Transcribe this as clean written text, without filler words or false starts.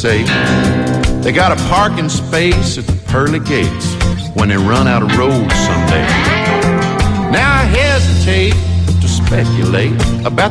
say they got a parking space at the pearly gates when they run out of road someday. Now I hesitate to speculate about